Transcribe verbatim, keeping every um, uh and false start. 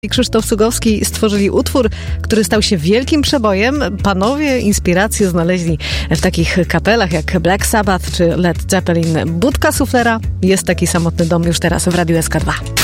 i Krzysztof Cugowski stworzyli utwór, który stał się wielkim przebojem. Panowie inspirację znaleźli w takich kapelach jak Black Sabbath czy Led Zeppelin. Budka Suflera, Jest taki samotny dom, już teraz w Radiu S K dwa.